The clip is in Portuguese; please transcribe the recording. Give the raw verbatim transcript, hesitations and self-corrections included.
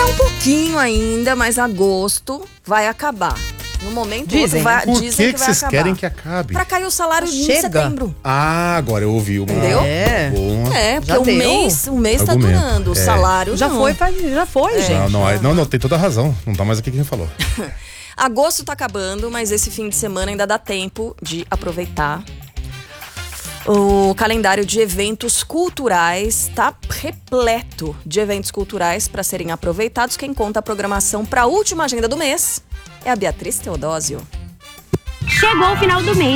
um pouquinho ainda, mas agosto vai acabar. No momento, Dizem. vai, Por dizem que, que, que vai vocês acabar. querem que acabe? Pra cair o salário em Chega. setembro. Ah, agora eu ouvi uma. Entendeu? É. Boa. É, porque Já o deu mês, o mês tá argumento. durando, o É. salário Já não. foi, faz- já foi, É. gente. Não, não, aí- não, não, tem toda a razão. Não tá mais aqui quem falou. Agosto tá acabando, mas esse fim de semana ainda dá tempo de aproveitar. O calendário de eventos culturais está repleto de eventos culturais para serem aproveitados. Quem conta a programação para a última agenda do mês é a Beatriz Teodósio. Chegou o final do mês.